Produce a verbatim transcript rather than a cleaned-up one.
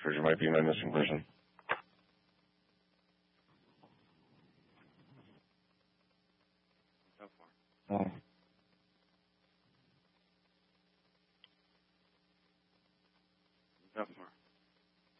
You might be my missing person. So far. Oh.